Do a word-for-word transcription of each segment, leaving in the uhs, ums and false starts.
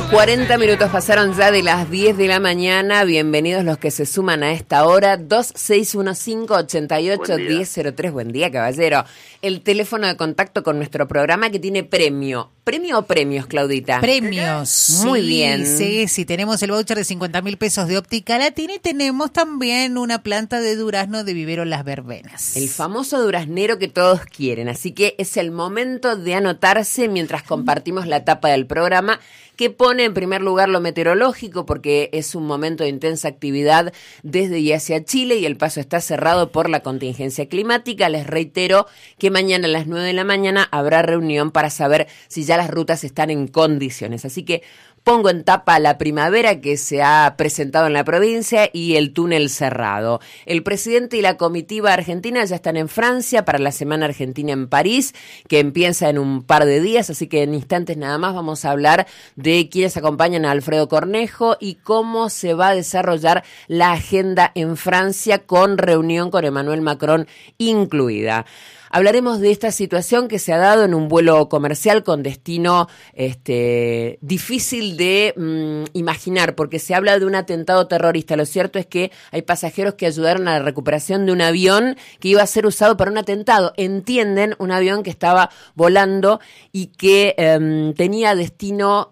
cuarenta minutos pasaron ya de las diez de la mañana. Bienvenidos los que se suman a esta hora. dos seis uno cinco, ocho ocho, uno cero cero tres. Buen día, caballero. El teléfono de contacto con nuestro programa que tiene premio. ¿Premio o premios, Claudita? Premios. Muy sí, bien. Sí, sí, tenemos el voucher de cincuenta mil pesos de Óptica Latina y tenemos también una planta de durazno de Vivero Las Verbenas. El famoso duraznero que todos quieren. Así que es el momento de anotarse mientras compartimos la tapa del programa, que pone en primer lugar lo meteorológico, porque es un momento de intensa actividad desde y hacia Chile y el paso está cerrado por la contingencia climática. Les reitero que mañana a las nueve de la mañana habrá reunión para saber si ya las rutas están en condiciones. Así que pongo en tapa la primavera que se ha presentado en la provincia y el túnel cerrado. El presidente y la comitiva argentina ya están en Francia para la Semana Argentina en París, que empieza en un par de días, así que en instantes nada más vamos a hablar de quienes acompañan a Alfredo Cornejo y cómo se va a desarrollar la agenda en Francia con reunión con Emmanuel Macron incluida. Hablaremos de esta situación que se ha dado en un vuelo comercial con destino este, difícil de mmm, imaginar, porque se habla de un atentado terrorista. Lo cierto es que hay pasajeros que ayudaron a la recuperación de un avión que iba a ser usado para un atentado. Entienden, un avión que estaba volando y que um, tenía destino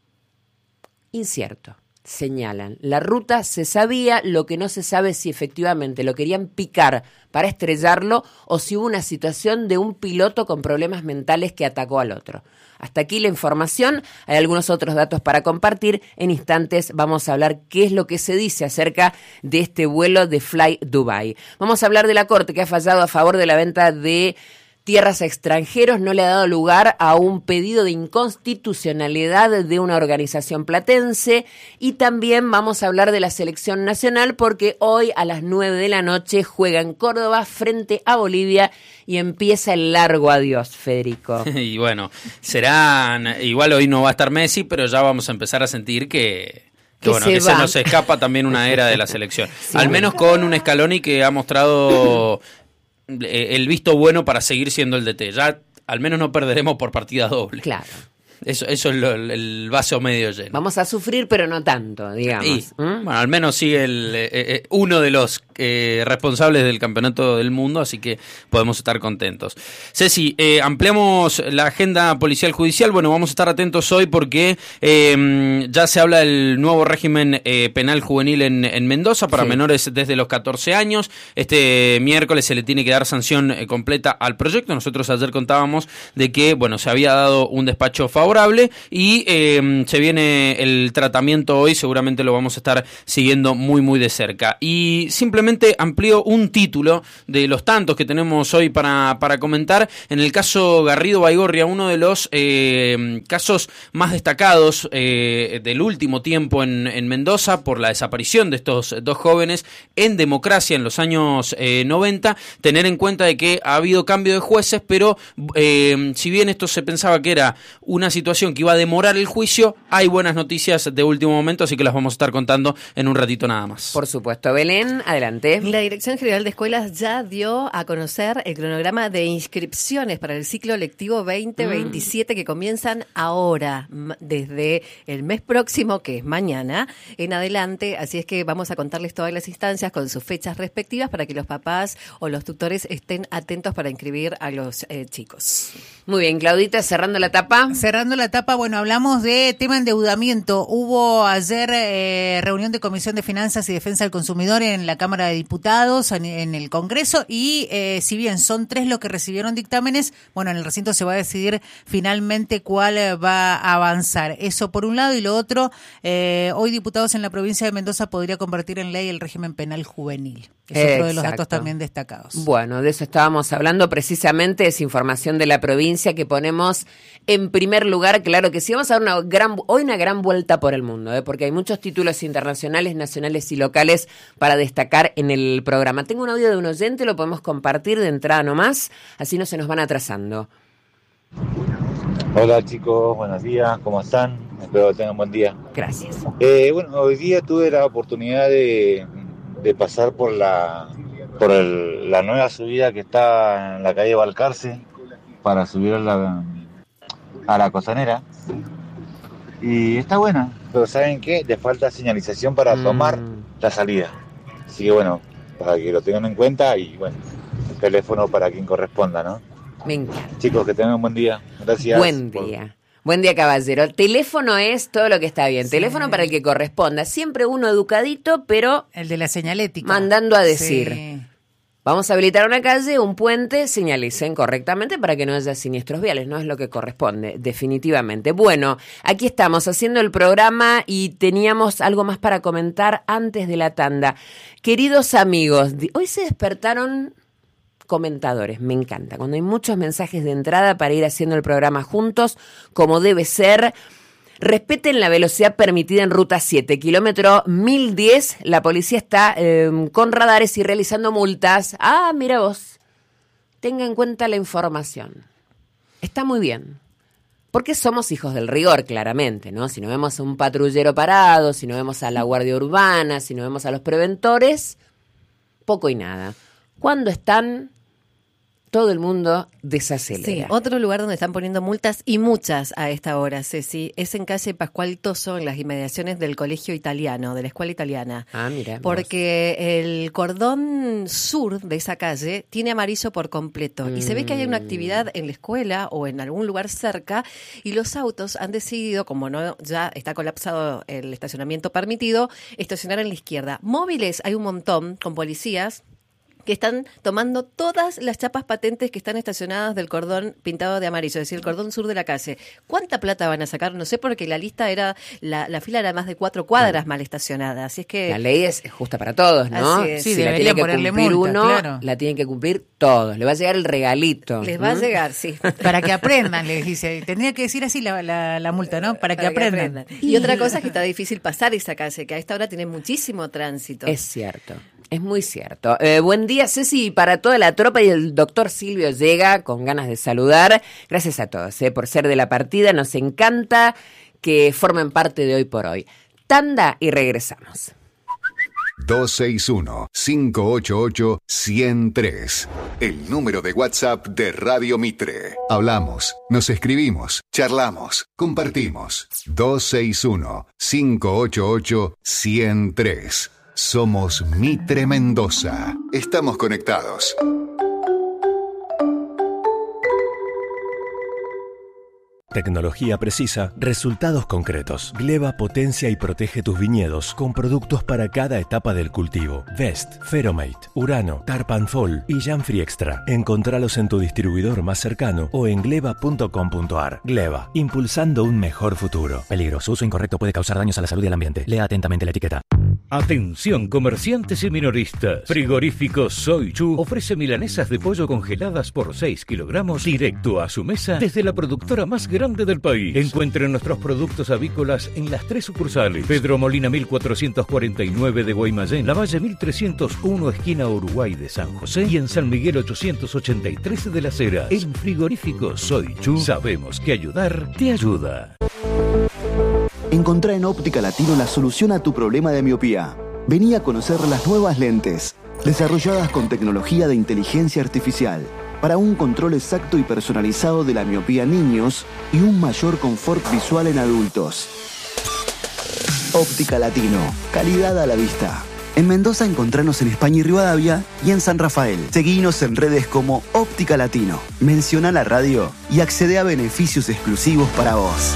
incierto. Señalan, la ruta se sabía, lo que no se sabe es si efectivamente lo querían picar para estrellarlo o si hubo una situación de un piloto con problemas mentales que atacó al otro. Hasta aquí la información, hay algunos otros datos para compartir. En instantes vamos a hablar qué es lo que se dice acerca de este vuelo de Fly Dubai. Vamos a hablar de la Corte que ha fallado a favor de la venta de tierras a extranjeros, no le ha dado lugar a un pedido de inconstitucionalidad de una organización platense, y también vamos a hablar de la selección nacional porque hoy a las nueve de la noche juega en Córdoba frente a Bolivia y empieza el largo adiós, Federico. Y bueno, serán, igual hoy no va a estar Messi, pero ya vamos a empezar a sentir que... Que, que, bueno, se, que se nos escapa también una era de la selección. Sí, Al menos con un Scaloni que ha mostrado el visto bueno para seguir siendo el D T. Ya al menos no perderemos por partida doble. Claro. Eso, eso es lo, el, el vaso medio lleno. Vamos a sufrir, pero no tanto, digamos. Y, ¿Mm? Bueno, al menos sigue el, eh, eh, uno de los eh, responsables del campeonato del mundo, así que podemos estar contentos. Ceci, eh, ampliamos la agenda policial judicial. Bueno, vamos a estar atentos hoy porque eh, ya se habla del nuevo régimen eh, penal juvenil en, en Mendoza para sí. menores desde los catorce años. Este miércoles se le tiene que dar sanción eh, completa al proyecto. Nosotros ayer contábamos de que, bueno, se había dado un despacho favorable y eh, se viene el tratamiento hoy, seguramente lo vamos a estar siguiendo muy muy de cerca. Y simplemente amplío un título de los tantos que tenemos hoy para, para comentar. En el caso Garrido Baigorria, uno de los eh, casos más destacados eh, del último tiempo en, en Mendoza por la desaparición de estos dos jóvenes en democracia en los años eh, noventa, tener en cuenta de que ha habido cambio de jueces, pero eh, si bien esto se pensaba que era una situación situación que iba a demorar el juicio, hay buenas noticias de último momento, así que las vamos a estar contando en un ratito nada más. Por supuesto. Belén, adelante. La Dirección General de Escuelas ya dio a conocer el cronograma de inscripciones para el ciclo lectivo veinte veintisiete mm. que comienzan ahora, desde el mes próximo, que es mañana, en adelante, así es que vamos a contarles todas las instancias con sus fechas respectivas para que los papás o los tutores estén atentos para inscribir a los eh, chicos. Muy bien, Claudita, cerrando la tapa. Cerrando la etapa, bueno, hablamos de tema endeudamiento. Hubo ayer eh, reunión de Comisión de Finanzas y Defensa del Consumidor en la Cámara de Diputados, en, en el Congreso, y eh, si bien son tres los que recibieron dictámenes, bueno, en el recinto se va a decidir finalmente cuál va a avanzar. Eso por un lado, y lo otro, eh, hoy diputados en la provincia de Mendoza podría convertir en ley el régimen penal juvenil. Es Exacto. otro de los datos también destacados. Bueno, de eso estábamos hablando precisamente, es información de la provincia que ponemos en primer lugar. Claro que sí, vamos a dar una gran, hoy una gran vuelta por el mundo, ¿eh? Porque hay muchos títulos internacionales, nacionales y locales para destacar en el programa. Tengo un audio de un oyente, lo podemos compartir de entrada nomás, así no se nos van atrasando. Hola chicos, buenos días, ¿cómo están? Espero que tengan buen día. Gracias. Eh, bueno, hoy día tuve la oportunidad de, de pasar por la por el, la nueva subida que está en la calle Balcarce para subir a la, a la Costanera. y está buena, pero ¿saben qué? Le falta señalización para Mm. tomar la salida. Así que bueno, para que lo tengan en cuenta y bueno, el teléfono para quien corresponda, ¿no? Me encanta. Chicos, que tengan un buen día. Gracias. Buen por- día. Buen día, caballero. Teléfono es todo lo que está bien. Sí. Teléfono para el que corresponda. Siempre uno educadito, pero El de la señalética. mandando a decir. Sí. Vamos a habilitar una calle, un puente, señalicen correctamente para que no haya siniestros viales, no es lo que corresponde, definitivamente. Bueno, aquí estamos haciendo el programa y teníamos algo más para comentar antes de la tanda. Queridos amigos, di- hoy se despertaron comentadores, me encanta, cuando hay muchos mensajes de entrada para ir haciendo el programa juntos, como debe ser. Respeten la velocidad permitida en ruta siete, kilómetro mil diez. La policía está eh, con radares y realizando multas. Ah, mira vos. Tenga en cuenta la información. Está muy bien. Porque somos hijos del rigor, claramente, ¿no? Si no vemos a un patrullero parado, si no vemos a la guardia urbana, si no vemos a los preventores, poco y nada. Cuando están, todo el mundo Sí, desacelera. otro lugar donde están poniendo multas y muchas a esta hora, Ceci, es en calle Pascual Toso, en las inmediaciones del colegio italiano, de la escuela italiana. Ah, mira. vos. Porque el cordón sur de esa calle tiene amarillo por completo y se ve que hay una actividad en la escuela o en algún lugar cerca y los autos han decidido, como no ya está colapsado el estacionamiento permitido, estacionar en la izquierda. Móviles hay un montón con policías que están tomando todas las chapas patentes que están estacionadas del cordón pintado de amarillo, es decir, el cordón sur de la calle. ¿Cuánta plata van a sacar? No sé, porque la lista era, la, la fila era más de cuatro cuadras mal estacionada, así es que... La ley es justa para todos, ¿no? Así es. Sí, si la deberían tiene que ponerle cumplir multa, uno, claro. la tienen que cumplir todos. Le va a llegar el regalito. Les va a ¿Mm? llegar, sí. Para que aprendan, les dice. Tendría que decir así la, la, la multa, ¿no? Para que Para que aprendan. aprendan. Y otra cosa es que está difícil pasar esa calle, que a esta hora tiene muchísimo tránsito. Es cierto. Es muy cierto. Eh, buen día, Ceci, para toda la tropa, y el doctor Silvio llega con ganas de saludar. Gracias a todos eh, por ser de la partida. Nos encanta que formen parte de Hoy por Hoy. Tanda y regresamos. dos seis uno, cinco ocho ocho, uno cero tres. El número de WhatsApp de Radio Mitre. Hablamos, nos escribimos, charlamos, compartimos. dos seis uno, cinco ocho ocho, uno cero tres. Somos Mitre Mendoza. Estamos conectados. Tecnología precisa, resultados concretos. Gleba potencia y protege tus viñedos con productos para cada etapa del cultivo. Vest, Feromate, Urano, Tarpanfol y Janfree Extra. Encontralos en tu distribuidor más cercano o en gleba punto com punto ar. Gleba, impulsando un mejor futuro. Peligro, su uso incorrecto puede causar daños a la salud y al ambiente. Lea atentamente la etiqueta. Atención comerciantes y minoristas. Frigorífico Soy Chu ofrece milanesas de pollo congeladas por seis kilogramos directo a su mesa desde la productora más grande del país. Encuentren nuestros productos avícolas en las tres sucursales. Pedro Molina mil cuatrocientos cuarenta y nueve de Guaymallén, Lavalle mil trescientos uno esquina Uruguay de San José y en San Miguel ochocientos ochenta y tres de Las Heras. En Frigorífico Soy Chu sabemos que ayudar te ayuda. Encontrá en Óptica Latino la solución a tu problema de miopía. Vení a conocer las nuevas lentes, desarrolladas con tecnología de inteligencia artificial, para un control exacto y personalizado de la miopía en niños y un mayor confort visual en adultos. Óptica Latino, calidad a la vista. En Mendoza encontranos en España y Rivadavia y en San Rafael. Seguinos en redes como Óptica Latino. Menciona la radio y accede a beneficios exclusivos para vos.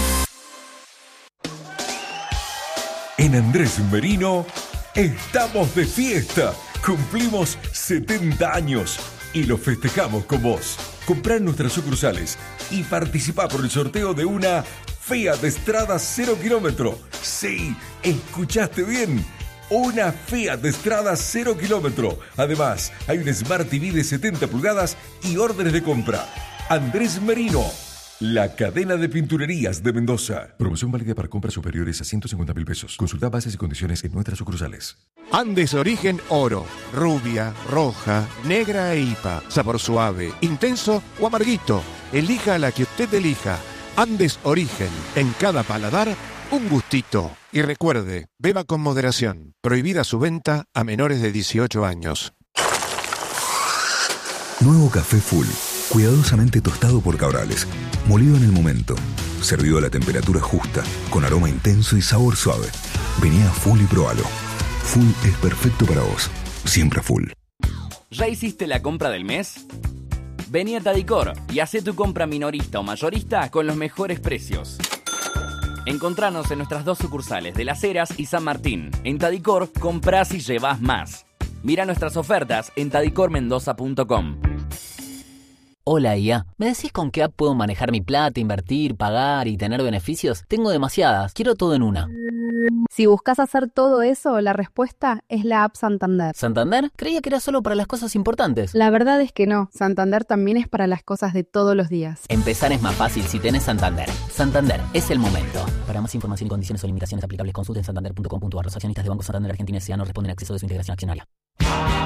En Andrés Merino estamos de fiesta. Cumplimos setenta años y lo festejamos con vos. Comprá en nuestras sucursales y participá por el sorteo de una Fiat Strada cero kilómetro. Sí, escuchaste bien. Una Fiat Strada cero kilómetro. Además, hay un Smart T V de setenta pulgadas y órdenes de compra. Andrés Merino, la cadena de pinturerías de Mendoza. Promoción válida para compras superiores a ciento cincuenta mil pesos. Consulta bases y condiciones en nuestras sucursales. Andes Origen Oro. Rubia, roja, negra e I P A. Sabor suave, intenso o amarguito. Elija la que usted elija. Andes Origen. En cada paladar, un gustito. Y recuerde, beba con moderación. Prohibida su venta a menores de dieciocho años. Nuevo Café Full. Cuidadosamente tostado por Cabrales, molido en el momento, servido a la temperatura justa, con aroma intenso y sabor suave. Vení a Full y probalo. Full es perfecto para vos. Siempre Full. ¿Ya hiciste la compra del mes? Vení a Tadicor y hacé tu compra minorista o mayorista con los mejores precios. Encontranos en nuestras dos sucursales de Las Heras y San Martín. En Tadicor, comprás y llevás más. Mira nuestras ofertas en tadicor mendoza punto com. Hola I A, ¿me decís con qué app puedo manejar mi plata, invertir, pagar y tener beneficios? Tengo demasiadas, quiero todo en una. Si buscas hacer todo eso, la respuesta es la app Santander. ¿Santander? Creía que era solo para las cosas importantes. La verdad es que no, Santander también es para las cosas de todos los días. Empezar es más fácil si tenés Santander. Santander, es el momento. Para más información y condiciones o limitaciones aplicables, consulten santander punto com punto a r. Los accionistas de Banco Santander Argentina S A no responden a acceso de su integración accionaria.